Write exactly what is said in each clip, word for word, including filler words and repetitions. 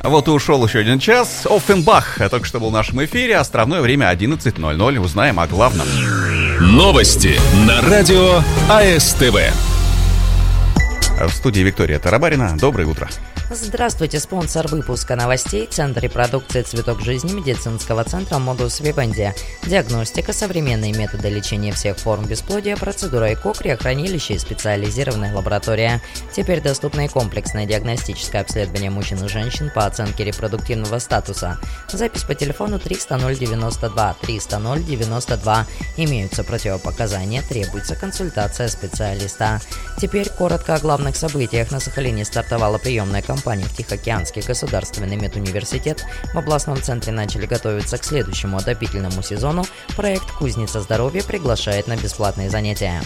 Вот и ушел еще один час. Оффенбах только что был в нашем эфире. Островное время одиннадцать ноль ноль. Узнаем о главном. Новости на радио АСТВ. В студии Виктория Тарабарина. Доброе утро. Здравствуйте, спонсор выпуска новостей — Центр репродукции «Цветок жизни» медицинского центра «Модус Вивенди». Диагностика, современные методы лечения всех форм бесплодия, процедура ЭКО, криохранилище и специализированная лаборатория. Теперь доступно и комплексное диагностическое обследование мужчин и женщин по оценке репродуктивного статуса. Запись по телефону триста ноль девяносто два триста ноль девяносто два. Имеются противопоказания, требуется консультация специалиста. Теперь коротко о главных событиях. На Сахалине стартовала приемная кампания. Компания в Тихоокеанский государственный медуниверситет. В областном центре начали готовиться к следующему отопительному сезону. Проект «Кузница здоровья» приглашает на бесплатные занятия.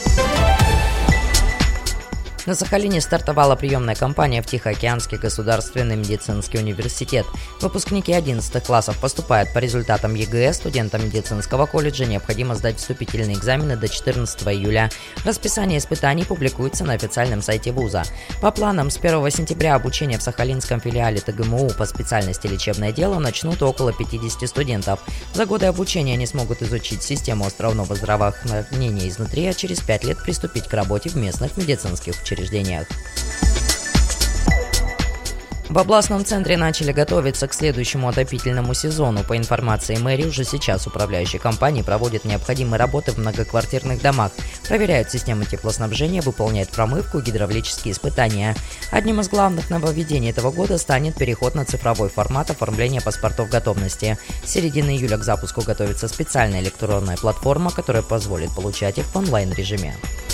На Сахалине стартовала приемная кампания в Тихоокеанский государственный медицинский университет. Выпускники одиннадцатых классов поступают по результатам ЕГЭ. Студентам медицинского колледжа необходимо сдать вступительные экзамены до четырнадцатого июля. Расписание испытаний публикуется на официальном сайте вуза. По планам, с первого сентября обучение в сахалинском филиале ТГМУ по специальности лечебное дело начнут около пятидесяти студентов. За годы обучения они смогут изучить систему островного здравоохранения изнутри, а через пять лет приступить к работе в местных медицинских учреждениях. В областном центре начали готовиться к следующему отопительному сезону. По информации мэрии, уже сейчас управляющая компания проводит необходимые работы в многоквартирных домах, проверяют систему теплоснабжения, выполняет промывку и гидравлические испытания. Одним из главных нововведений этого года станет переход на цифровой формат оформления паспортов готовности. С середины июля к запуску готовится специальная электронная платформа, которая позволит получать их в онлайн-режиме.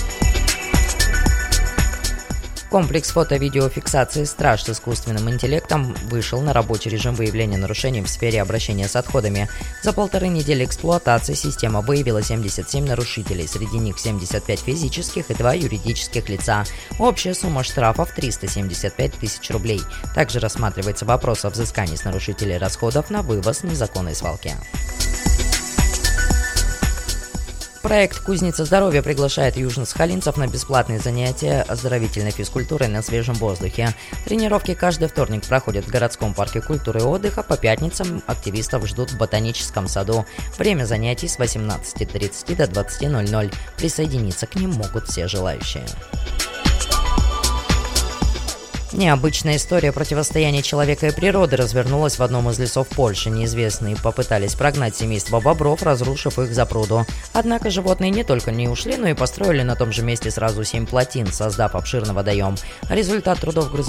Комплекс фото-видеофиксации «Страж» с искусственным интеллектом вышел на рабочий режим выявления нарушений в сфере обращения с отходами. За полторы недели эксплуатации система выявила семьдесят семь нарушителей, среди них семьдесят пять физических и два юридических лица. Общая сумма штрафов триста семьдесят пять тысяч рублей. Также рассматривается вопрос о взыскании с нарушителей расходов на вывоз незаконной свалки. Проект «Кузница здоровья» приглашает южно-сахалинцев на бесплатные занятия оздоровительной физкультурой на свежем воздухе. Тренировки каждый вторник проходят в городском парке культуры и отдыха. По пятницам активистов ждут в ботаническом саду. Время занятий с восемнадцати тридцати до двадцати ноль ноль. Присоединиться к ним могут все желающие. Необычная история противостояния человека и природы развернулась в одном из лесов Польши. Неизвестные попытались прогнать семейство бобров, разрушив их запруду. Однако животные не только не ушли, но и построили на том же месте сразу семь плотин, создав обширный водоем. Результат трудов